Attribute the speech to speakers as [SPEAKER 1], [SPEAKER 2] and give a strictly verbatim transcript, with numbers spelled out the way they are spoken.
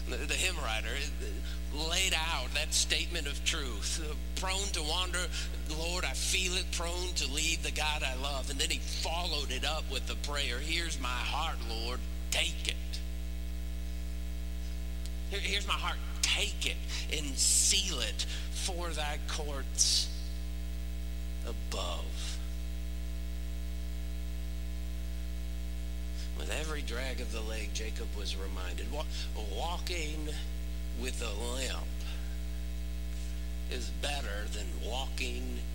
[SPEAKER 1] The, the hymn writer laid out that statement of truth. Prone to wander, Lord, I feel it. Prone to leave the God I love. And then he followed it up with the prayer, here's my heart, Lord, take it. Here, here's my heart, take it and seal it for thy courts above. With every drag of the leg, Jacob was reminded, walking with a limp is better than walking